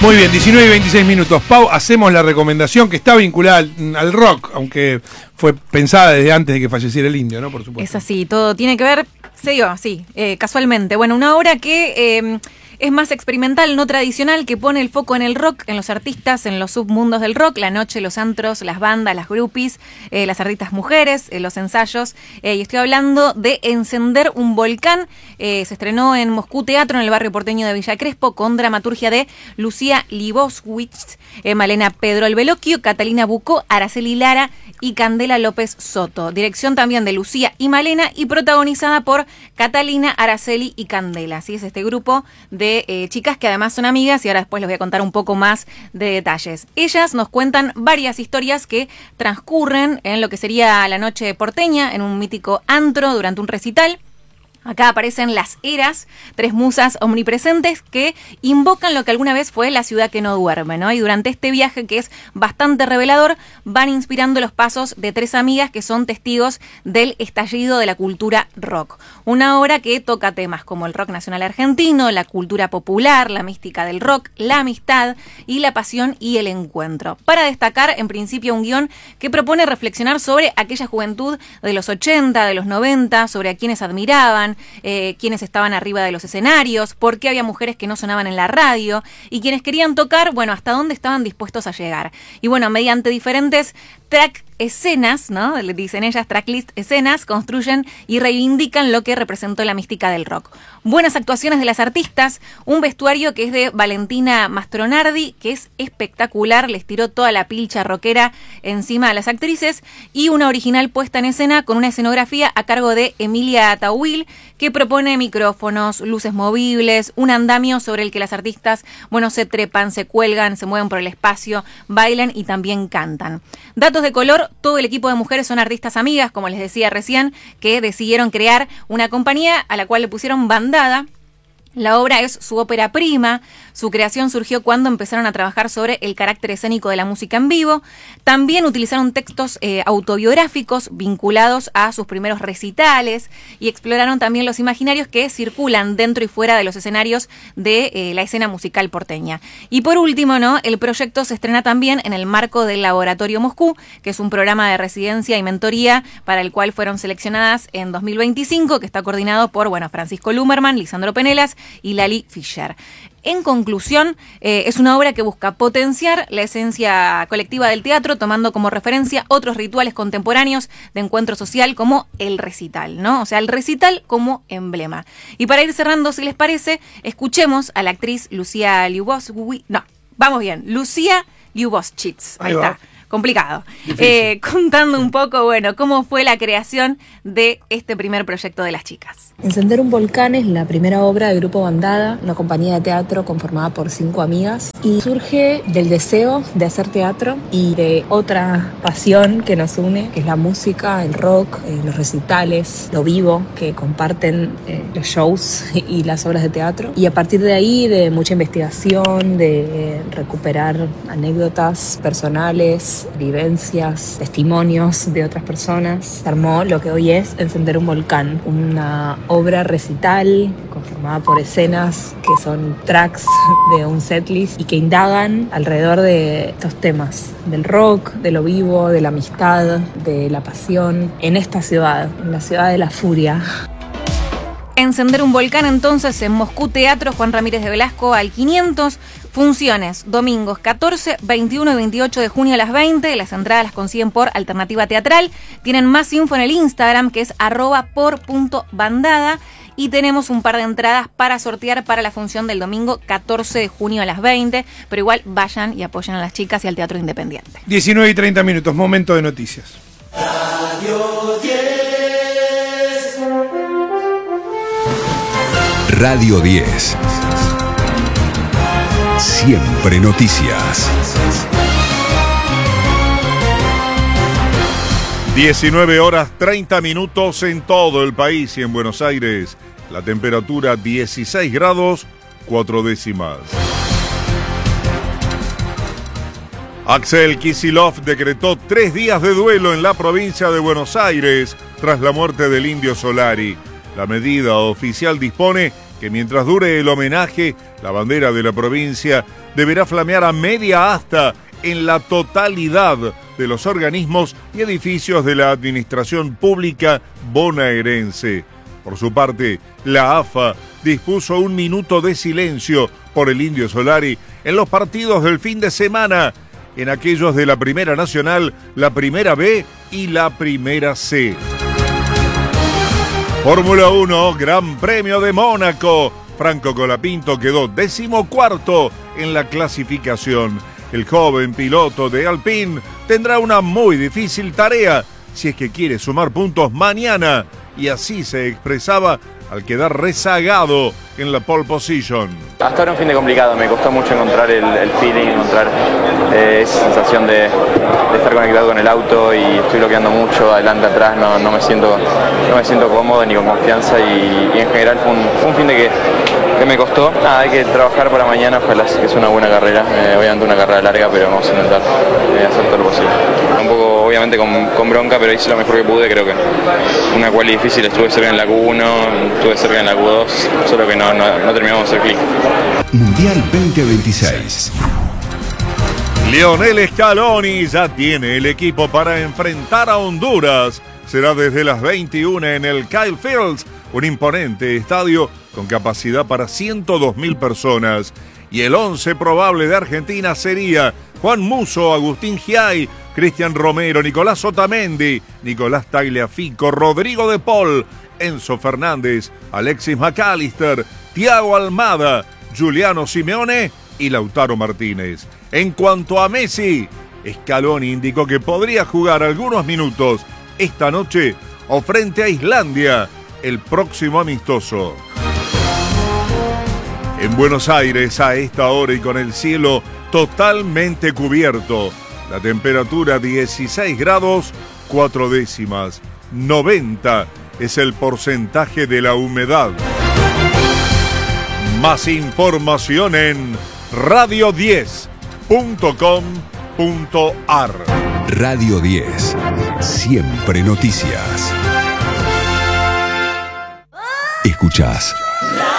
Muy bien, 19 y 26 minutos. Pau, hacemos la recomendación que está vinculada al rock, aunque fue pensada desde antes de que falleciera el indio, ¿no? Por supuesto. Es así, todo tiene que ver, se dio así, casualmente. Bueno, una obra que es más experimental, no tradicional, que pone el foco en el rock, en los artistas, en los submundos del rock, la noche, los antros, las bandas, las groupies, las artistas mujeres, los ensayos. Y estoy hablando de Encender un volcán. Se estrenó en Moscú Teatro, en el barrio porteño de Villa Crespo, con dramaturgia de Lucía Liboswitz, Malena Pedro Albeloquio, Catalina Bucó, Araceli Lara y Candela López Soto. Dirección también de Lucía y Malena y protagonizada por Catalina, Araceli y Candela. Así es este grupo de chicas que además son amigas y ahora después les voy a contar un poco más de detalles. Ellas nos cuentan varias historias que transcurren en lo que sería la noche porteña, en un mítico antro durante un recital. Acá aparecen las Eras, tres musas omnipresentes que invocan lo que alguna vez fue la ciudad que no duerme, ¿no? Y durante este viaje, que es bastante revelador, van inspirando los pasos de tres amigas que son testigos del estallido de la cultura rock. Una obra que toca temas como el rock nacional argentino, la cultura popular, la mística del rock, la amistad y la pasión y el encuentro. Para destacar, en principio, un guión que propone reflexionar sobre aquella juventud de los 80, de los 90, sobre a quienes admiraban, quienes estaban arriba de los escenarios, por qué había mujeres que no sonaban en la radio y quienes querían tocar, bueno, hasta dónde estaban dispuestos a llegar. Y bueno, mediante diferentes track escenas, ¿no? Le dicen ellas, tracklist escenas, construyen y reivindican lo que representó la mística del rock. Buenas actuaciones de las artistas, un vestuario que es de Valentina Mastronardi, que es espectacular, les tiró toda la pilcha rockera encima a las actrices, y una original puesta en escena con una escenografía a cargo de Emilia Tawil, que propone micrófonos, luces movibles, un andamio sobre el que las artistas, bueno, se trepan, se cuelgan, se mueven por el espacio, bailan y también cantan. Datos de color: todo el equipo de mujeres son artistas amigas, como les decía recién, que decidieron crear una compañía a la cual le pusieron Bandada. La obra es su ópera prima. Su creación surgió cuando empezaron a trabajar sobre el carácter escénico de la música en vivo. También utilizaron textos autobiográficos vinculados a sus primeros recitales y exploraron también los imaginarios que circulan dentro y fuera de los escenarios de la escena musical porteña. Y por último, ¿no? El proyecto se estrena también en el marco del Laboratorio Moscú, que es un programa de residencia y mentoría para el cual fueron seleccionadas en 2025, que está coordinado por, bueno, Francisco Lumerman, Lisandro Penelas y Lali Fischer. En conclusión, es una obra que busca potenciar la esencia colectiva del teatro, tomando como referencia otros rituales contemporáneos de encuentro social como el recital, ¿no? O sea, el recital como emblema. Y para ir cerrando, si les parece, escuchemos a la actriz Lucía Liboswitz. No, vamos bien, Lucía Liboswitz. Ahí está. Complicado. Contando un poco, bueno, cómo fue la creación de este primer proyecto de las chicas. Encender un volcán es la primera obra del grupo Bandada, una compañía de teatro conformada por 5 amigas, y surge del deseo de hacer teatro y de otra pasión que nos une, que es la música, el rock, los recitales, lo vivo, que comparten los shows y las obras de teatro. Y a partir de ahí, de mucha investigación, de recuperar anécdotas personales, vivencias, testimonios de otras personas, se armó lo que hoy es Encender un volcán, una obra recital conformada por escenas que son tracks de un setlist y que indagan alrededor de estos temas del rock, de lo vivo, de la amistad, de la pasión en esta ciudad, en la ciudad de la furia. Encender un volcán, entonces, en Moscú Teatro, Juan Ramírez de Velasco al 500. Funciones, domingos 14, 21 y 28 de junio a las 20. Las entradas las consiguen por Alternativa Teatral. Tienen más info en el Instagram, que es @por.bandada. Y tenemos un par de entradas para sortear para la función del domingo 14 de junio a las 20. Pero igual vayan y apoyen a las chicas y al Teatro Independiente. 19 y 30 minutos, momento de noticias. Radio 10. Radio 10. Siempre noticias. 19 horas 30 minutos en todo el país y en Buenos Aires. La temperatura 16 grados 4 décimas. Axel Kicillof decretó 3 días de duelo en la provincia de Buenos Aires tras la muerte del Indio Solari. La medida oficial dispone que mientras dure el homenaje, la bandera de la provincia deberá flamear a media asta en la totalidad de los organismos y edificios de la administración pública bonaerense. Por su parte, la AFA dispuso 1 minuto de silencio por el Indio Solari en los partidos del fin de semana, en aquellos de la Primera Nacional, la Primera B y la Primera C. Fórmula 1, Gran Premio de Mónaco. Franco Colapinto quedó 14º en la clasificación. El joven piloto de Alpine tendrá una muy difícil tarea si es que quiere sumar puntos mañana, y así se expresaba al quedar rezagado en la pole position. Hasta ahora un fin de complicado, me costó mucho encontrar el feeling, encontrar esa sensación de estar conectado con el auto, y estoy bloqueando mucho, adelante, atrás, no me siento cómodo ni con confianza, y en general fue un fin de que me costó. Nada, hay que trabajar para mañana, ojalá que sea una buena carrera, obviamente una carrera larga, pero vamos a intentar hacer todo lo posible. Un poco obviamente con bronca, pero hice lo mejor que pude. Creo que una quali difícil, estuve cerca en la Q1, estuve cerca en la Q2, solo que no terminamos el clic. Mundial 2026. Lionel Scaloni ya tiene el equipo para enfrentar a Honduras. Será desde las 21 en el Kyle Fields, un imponente estadio con capacidad para 102.000 personas. Y el 11 probable de Argentina sería Juan Musso, Agustín Giai, Cristian Romero, Nicolás Otamendi, Nicolás Tagliafico, Rodrigo de Paul, Enzo Fernández, Alexis McAllister, Thiago Almada, Giuliano Simeone y Lautaro Martínez. En cuanto a Messi, Scaloni indicó que podría jugar algunos minutos esta noche o frente a Islandia el próximo amistoso. En Buenos Aires, a esta hora y con el cielo totalmente cubierto, la temperatura 16 grados 4 décimas, 90 es el porcentaje de la humedad. Más información en radio10.com.ar. Radio 10, siempre noticias. Escuchás